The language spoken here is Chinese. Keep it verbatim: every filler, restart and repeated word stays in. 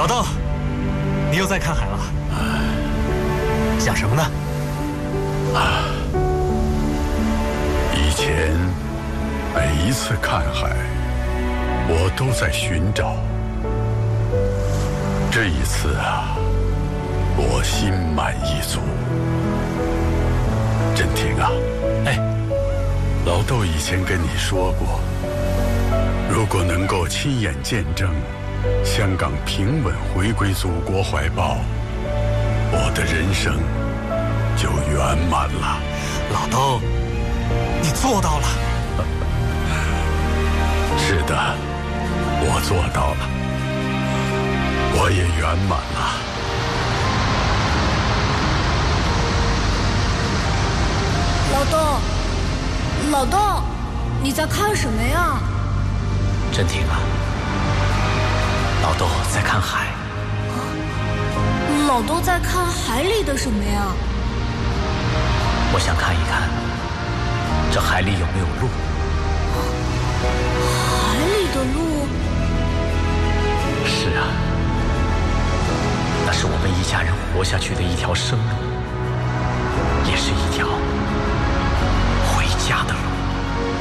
老豆，你又在看海了？想什么呢？ 啊，以前每一次看海，我都在寻找。这一次啊，我心满意足。振廷啊， 哎， 老豆以前跟你说过，如果能够亲眼见证香港平稳回归祖国怀抱，我的人生就圆满了。 老豆，你做到了。 是的，我做到了，我也圆满了。 老豆，老豆，你在看什么呀？ 振廷啊，老豆在看海。 老豆在看海里的什么呀？ 我想看一看，这海里有没有路。 海里的路？ 是啊，那是我们一家人活下去的一条生路，也是一条